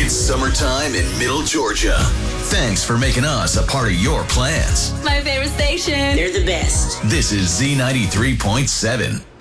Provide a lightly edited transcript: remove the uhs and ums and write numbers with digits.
It's summertime in Middle Georgia. Thanks for making us a part of your plans. My favorite station. They're the best. This is Z93.7.